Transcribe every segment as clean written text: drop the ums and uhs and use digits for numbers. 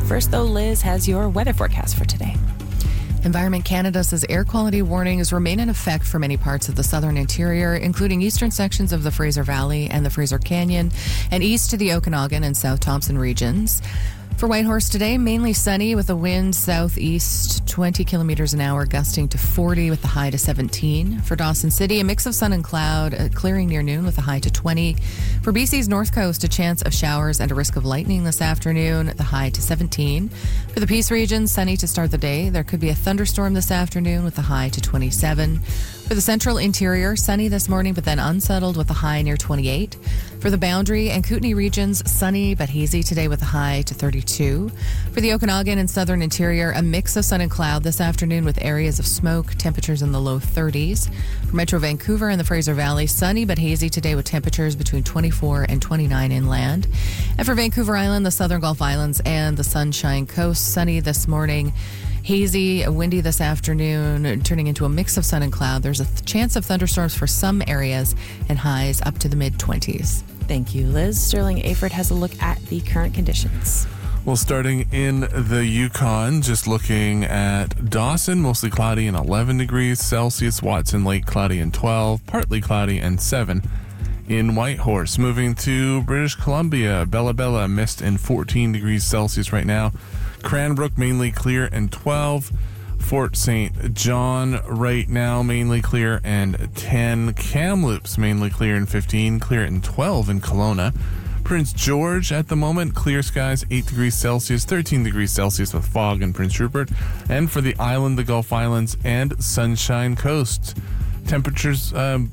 First, though, Liz has your weather forecast for today. Environment Canada says air quality warnings remain in effect for many parts of the southern interior, including eastern sections of the Fraser Valley and the Fraser Canyon, and east to the Okanagan and South Thompson regions. For Whitehorse today, mainly sunny with a wind southeast 20 kilometers an hour, gusting to 40 with the high to 17. For Dawson City, a mix of sun and cloud, clearing near noon with a high to 20. For BC's North Coast, a chance of showers and a risk of lightning this afternoon, the high to 17. For the Peace region, sunny to start the day. There could be a thunderstorm this afternoon with a high to 27. For the central interior, sunny this morning, but then unsettled with a high near 28. For the Boundary and Kootenay regions, sunny but hazy today with a high to 32. For the Okanagan and southern interior, a mix of sun and cloud this afternoon with areas of smoke, temperatures in the low 30s. For Metro Vancouver and the Fraser Valley, sunny but hazy today with temperatures between 24 and 29 inland. And for Vancouver Island, the southern Gulf Islands and the Sunshine Coast, sunny this morning. Hazy, windy this afternoon, turning into a mix of sun and cloud. There's a chance of thunderstorms for some areas and highs up to the mid-20s. Thank you, Liz. Sterling Aford has a look at the current conditions. Well, starting in the Yukon, just looking at Dawson, mostly cloudy and 11 degrees Celsius. Watson Lake, cloudy and 12, partly cloudy and 7. In Whitehorse, moving to British Columbia, Bella Bella, mist and 14 degrees Celsius right now. Cranbrook, mainly clear and 12. Fort St. John right now, mainly clear and 10. Kamloops, mainly clear and 15. Clear and 12 in Kelowna. Prince George at the moment, clear skies, 8 degrees Celsius, 13 degrees Celsius with fog in Prince Rupert. And for the island, the Gulf Islands, and Sunshine Coast, temperatures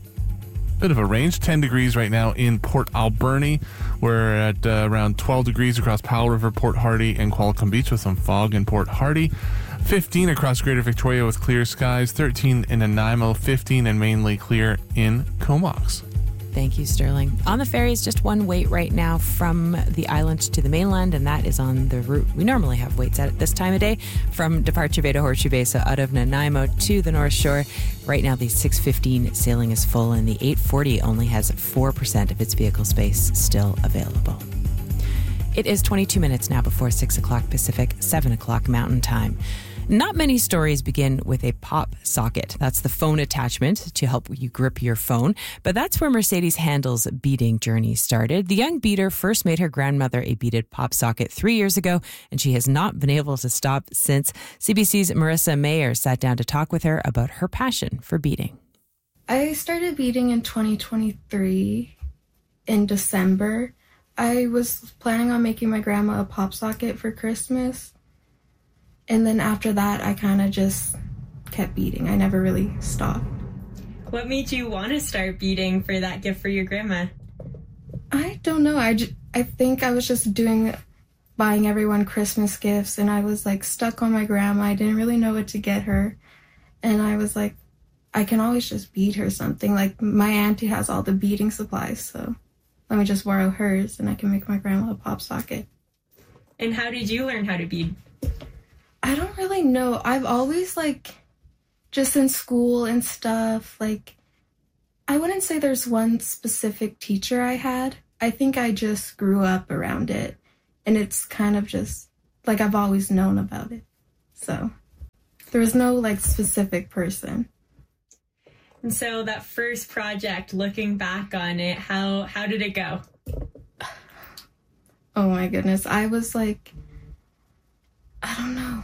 bit of a range. 10 degrees right now in Port Alberni. We're at around 12 degrees across Powell River, Port Hardy, and Qualicum Beach with some fog in Port Hardy. 15 across Greater Victoria with clear skies. 13 in Nanaimo. 15 and mainly clear in Comox. Thank you, Sterling. On the ferries, just one wait right now from the island to the mainland, and that is on the route we normally have waits at this time of day from departure Veda Horseshoe Bay, so out of Nanaimo to the North Shore. Right now, the 6:15 sailing is full, and the 8:40 only has 4% of its vehicle space still available. It is 22 minutes now before 6 o'clock Pacific, 7 o'clock Mountain Time. Not many stories begin with a pop socket. That's the phone attachment to help you grip your phone. But that's where Mercedes Handel's beading journey started. The young beater first made her grandmother a beaded pop socket 3 years ago, and she has not been able to stop since. CBC's Marissa Mayer sat down to talk with her about her passion for beading. I started beading in 2023 in December. I was planning on making my grandma a pop socket for Christmas. And then after that, I kind of just kept beading. I never really stopped. What made you want to start beading for that gift for your grandma? I don't know. I think I was just buying everyone Christmas gifts, and I was like stuck on my grandma. I didn't really know what to get her. And I was like, I can always just bead her something. Like my auntie has all the beading supplies, so let me just borrow hers and I can make my grandma a pop socket. And how did you learn how to bead? I don't really know. I've always, just in school and stuff, I wouldn't say there's one specific teacher I had. I think I just grew up around it. And it's kind of just, I've always known about it. So there was no, specific person. And so that first project, looking back on it, how did it go? Oh, my goodness. I was I don't know.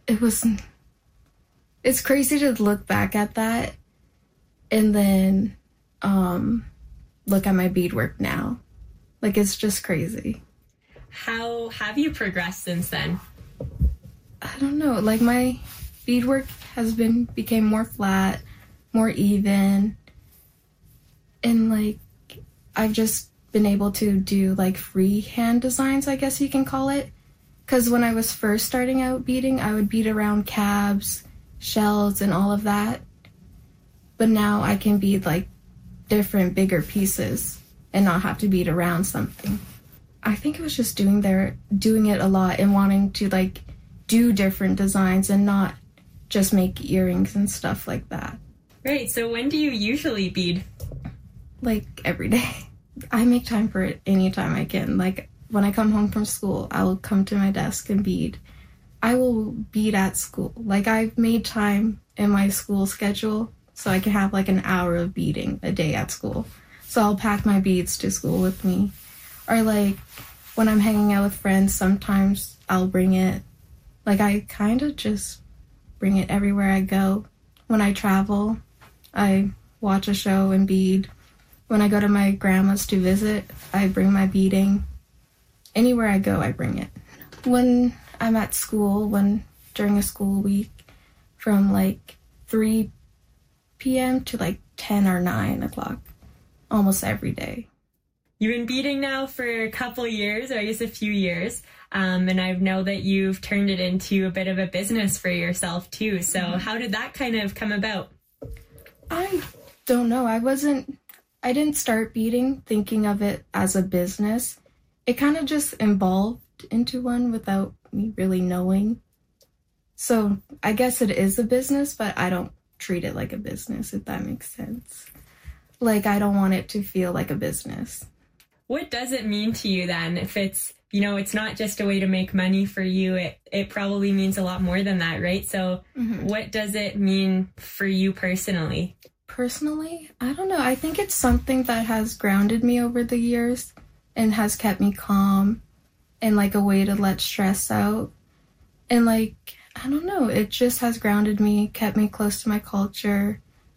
It's crazy to look back at that and then look at my beadwork now. It's just crazy. How have you progressed since then? I don't know. My beadwork became more flat, more even. And I've just been able to do freehand designs, I guess you can call it. Because when I was first starting out beading, I would bead around cabs, shells, and all of that. But now I can bead different, bigger pieces and not have to bead around something. I think it was just doing it a lot and wanting to do different designs and not just make earrings and stuff like that. Right. So when do you usually bead? Every day. I make time for it anytime I can. when I come home from school, I will come to my desk and bead. I will bead at school. Like, I've made time in my school schedule so I can have like an hour of beading a day at school. So I'll pack my beads to school with me. Or like when I'm hanging out with friends, sometimes I'll bring it. Like, I kind of just bring it everywhere I go. When I travel, I watch a show and bead. When I go to my grandma's to visit, I bring my beading. Anywhere I go, I bring it. When I'm at school, during a school week, from like 3 p.m. to like 10 or 9 o'clock, almost every day. You've been beading now for a couple years, or I guess a few years, and I know that you've turned it into a bit of a business for yourself too. So how did that kind of come about? I don't know. I didn't start beading thinking of it as a business. It kind of just evolved into one without me really knowing. So I guess it is a business, but I don't treat it like a business, if that makes sense. Like, I don't want it to feel like a business. What does it mean to you then? If it's, it's not just a way to make money for you, it probably means a lot more than that, right? So what does it mean for you personally? Personally, I don't know. I think it's something that has grounded me over the years and has kept me calm and like a way to let stress out. And like, I don't know, it just has grounded me, kept me close to my culture.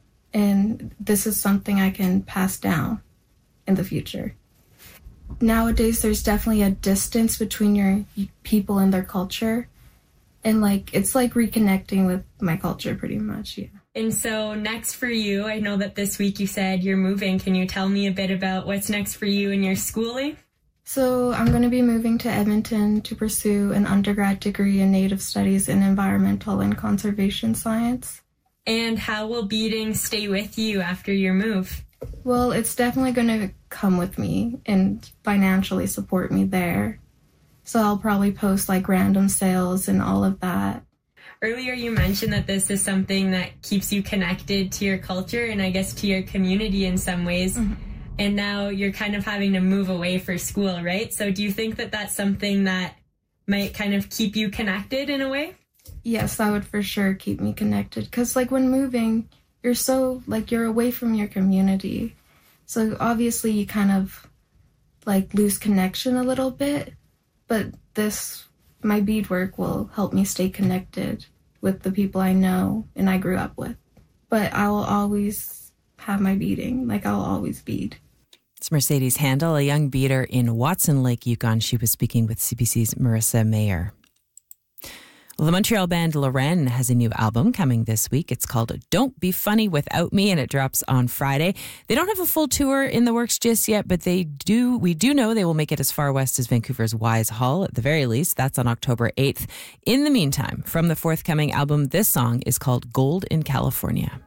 And this is something I can pass down in the future. Nowadays, there's definitely a distance between your people and their culture. And like, it's like reconnecting with my culture pretty much, yeah. And so next for you, I know that this week you said you're moving. Can you tell me a bit about what's next for you in your schooling? So I'm going to be moving to Edmonton to pursue an undergrad degree in Native Studies in Environmental and Conservation Science. And how will beading stay with you after your move? Well, it's definitely going to come with me and financially support me there. So I'll probably post like random sales and all of that. Earlier you mentioned that this is something that keeps you connected to your culture and I guess to your community in some ways. And now you're kind of having to move away for school, right? So do you think that that's something that might kind of keep you connected in a way? Yes, that would for sure keep me connected. Because like when moving, you're away from your community. So obviously you kind of like lose connection a little bit. But my beadwork will help me stay connected with the people I know and I grew up with. But I will always have my beading. Like, I'll always bead. It's Mercedes Handel, a young beader in Watson Lake, Yukon. She was speaking with CBC's Marissa Mayer. Well, the Montreal band Lorraine has a new album coming this week. It's called Don't Be Funny Without Me, and it drops on Friday. They don't have a full tour in the works just yet, but we do know they will make it as far west as Vancouver's Wise Hall at the very least. That's on October 8th. In the meantime, from the forthcoming album, this song is called Gold in California.